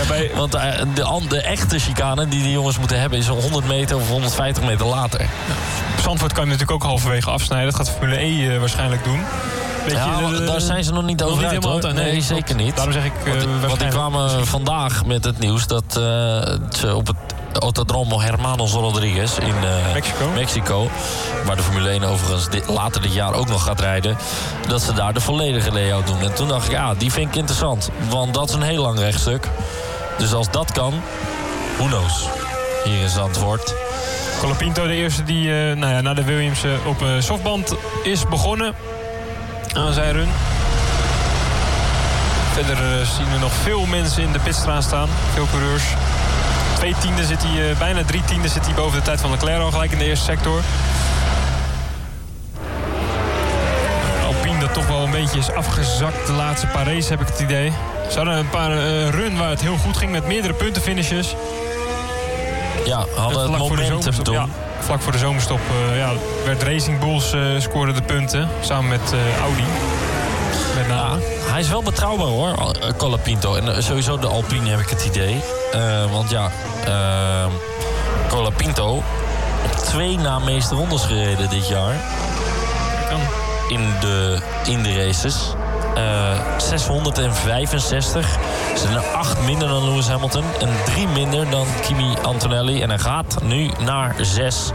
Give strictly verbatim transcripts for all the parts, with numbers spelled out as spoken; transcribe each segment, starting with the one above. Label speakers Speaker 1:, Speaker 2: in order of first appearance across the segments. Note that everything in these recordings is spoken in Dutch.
Speaker 1: bij...
Speaker 2: Want uh, de, de echte chicane die die jongens moeten hebben is honderd meter of honderdvijftig meter later. Ja.
Speaker 1: Zandvoort kan je natuurlijk ook halverwege afsnijden. Dat gaat Formule E uh, waarschijnop doen.
Speaker 2: Weet ja, je, de, de, daar zijn ze nog niet over uit, hoor. Nee, nee, zeker niet.
Speaker 1: Daarom zeg ik... Uh,
Speaker 2: want, want die kwamen misschien vandaag met het nieuws dat uh, ze op het Autodromo Hermanos Rodriguez in uh,
Speaker 1: Mexico.
Speaker 2: Mexico, waar de Formule één overigens dit, later dit jaar ook nog gaat rijden, dat ze daar de volledige layout doen. En toen dacht ik, ja, die vind ik interessant. Want dat is een heel lang rechtstuk. Dus als dat kan, who knows? Hier in Zandvoort.
Speaker 1: Colapinto, de eerste die uh, nou ja, na de Williams uh, op uh, softband is begonnen aan zijn run. Verder uh, zien we nog veel mensen in de pitstraat staan. Veel coureurs. Twee tienden zit hij, uh, bijna drie tienden zit hij boven de tijd van Leclerc al gelijk in de eerste sector. Alpine dat toch wel een beetje is afgezakt de laatste paar races, heb ik het idee. Ze hadden een paar uh, run waar het heel goed ging met meerdere puntenfinishes.
Speaker 2: Ja, hadden het momentum toen.
Speaker 1: Ja, vlak voor de zomerstop uh, ja, werd Racing Bulls uh, scoorde de punten samen met uh, Audi. Met name.
Speaker 2: Ja, hij is wel betrouwbaar, hoor, Colapinto. En sowieso de Alpine heb ik het idee. Uh, want ja, uh, Colapinto op twee na meeste rondes gereden dit jaar.
Speaker 1: Kan.
Speaker 2: In de, in de races. Uh, zeshonderdvijfenzestig. Dat zijn er acht minder dan Lewis Hamilton. En drie minder dan Kimi Antonelli. En hij gaat nu naar zes.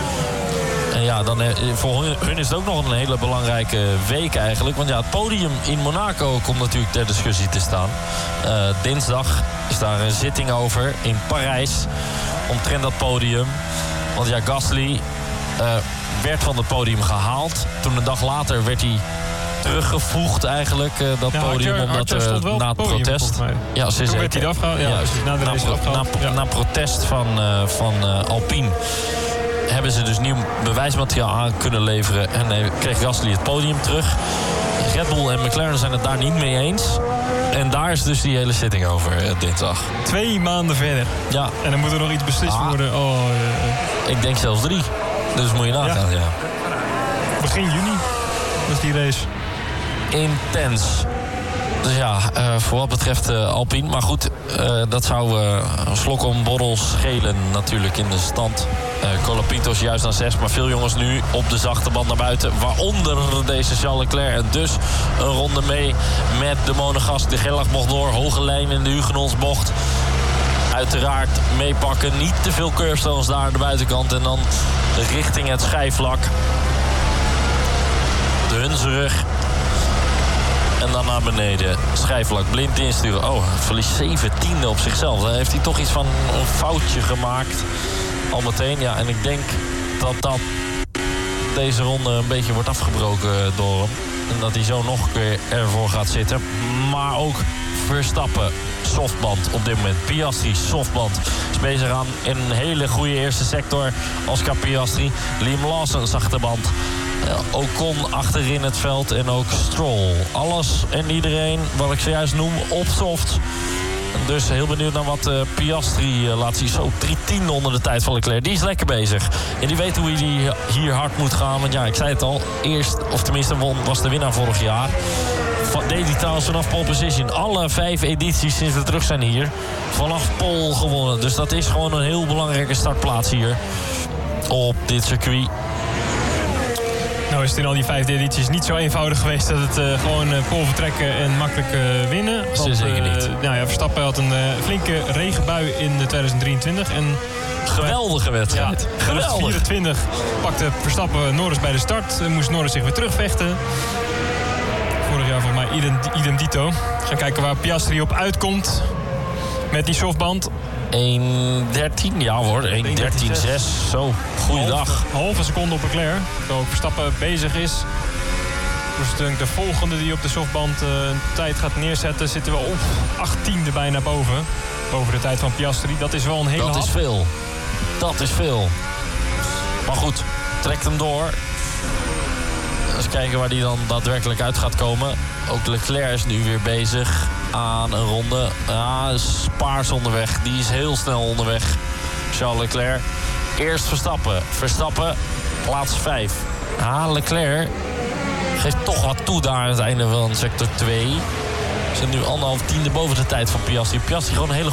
Speaker 2: En ja, dan, voor hun is het ook nog een hele belangrijke week eigenlijk. Want ja, het podium in Monaco komt natuurlijk ter discussie te staan. Uh, dinsdag is daar een zitting over in Parijs. Omtrent dat podium. Want ja, Gasly uh, werd van het podium gehaald. Toen een dag later werd hij teruggevoegd eigenlijk, uh, dat ja, podium.
Speaker 1: Archer,
Speaker 2: omdat
Speaker 1: Archer
Speaker 2: uh, na het
Speaker 1: podium,
Speaker 2: protest.
Speaker 1: Ja,
Speaker 2: ze
Speaker 1: toen werd hij afgehaald. Ja,
Speaker 2: ja,
Speaker 1: na de race
Speaker 2: na,
Speaker 1: afgehaald.
Speaker 2: Na,
Speaker 1: ja.
Speaker 2: na protest van, uh, van uh, Alpine hebben ze dus nieuw bewijsmateriaal aan kunnen leveren. En uh, kreeg Gasly het podium terug. Red Bull en McLaren zijn het daar niet mee eens. En daar is dus die hele zitting over uh, dinsdag.
Speaker 1: Twee maanden verder.
Speaker 2: Ja.
Speaker 1: En dan moet er nog iets beslist ah. worden. Oh, uh,
Speaker 2: ik denk zelfs drie. Dus moet je nagaan. Ja. Ja.
Speaker 1: Begin juni was die race.
Speaker 2: Intens. Dus ja, uh, voor wat betreft uh, Alpine. Maar goed, uh, dat zou uh, een slok om borrel schelen natuurlijk in de stand. Uh, Colapinto is juist naar zes, maar veel jongens nu op de zachte band naar buiten. Waaronder deze Charles Leclerc. En dus een ronde mee met de Monegask. De Gerlach mocht door, hoge lijn in de Hugenonsbocht. Uiteraard meepakken, niet te veel curbstones daar aan de buitenkant. En dan richting het schijfvlak. De Hunsrug. En dan naar beneden. Schijfvlak blind insturen. Oh, verlies zeventiende op zichzelf. Dan heeft hij toch iets van een foutje gemaakt. Al meteen. Ja, en ik denk dat dat deze ronde een beetje wordt afgebroken door hem. En dat hij zo nog een keer ervoor gaat zitten. Maar ook Verstappen. Softband op dit moment. Piastri, softband. Is bezig aan een hele goede eerste sector. Oscar Piastri. Liam Lawson, zachte band. Uh, Ocon achterin het veld en ook Stroll. Alles en iedereen wat ik zojuist noem op soft. Dus heel benieuwd naar wat uh, Piastri uh, laat zien. Zo drie tiende onder de tijd van Leclerc. Die is lekker bezig. En die weet hoe hij hier hard moet gaan. Want ja, ik zei het al. Eerst, of tenminste was de winnaar vorig jaar. Deed hij trouwens vanaf pole position. Alle vijf edities sinds we terug zijn hier. Vanaf pole gewonnen. Dus dat is gewoon een heel belangrijke startplaats hier. Op dit circuit.
Speaker 1: Nou is het in al die vijfde edities niet zo eenvoudig geweest dat het uh, gewoon uh, pole vertrekken en makkelijk uh, winnen.
Speaker 2: Want, zeker niet.
Speaker 1: Uh, nou ja, Verstappen had een uh, flinke regenbui in tweeduizend drieëntwintig. En
Speaker 2: geweldige wedstrijd.
Speaker 1: Ja, tweeduizend vierentwintig pakte Verstappen Norris bij de start. Uh, moest Norris zich weer terugvechten. Vorig jaar volgens mij idem, idem dito. Gaan kijken waar Piastri op uitkomt met die softband.
Speaker 2: één dertien, ja hoor, één dertien zes. Zo, goeiedag.
Speaker 1: Halve seconde op Leclerc. Terwijl ook Verstappen bezig is. Dus de volgende die op de softband uh, een tijd gaat neerzetten, zitten we op achttiende bijna boven. Boven de tijd van Piastri. Dat is wel een hele
Speaker 2: Dat
Speaker 1: hap.
Speaker 2: is veel. Dat is veel. Maar goed, trekt hem door. Eens kijken waar die dan daadwerkelijk uit gaat komen. Ook Leclerc is nu weer bezig aan een ronde. Ja, Spaars onderweg. Die is heel snel onderweg. Charles Leclerc. Eerst Verstappen. Verstappen, plaats vijf. Ah, Leclerc geeft toch wat toe daar aan het einde van sector twee. Ze zijn nu anderhalf tiende boven de tijd van Piastri. Piastri gewoon een hele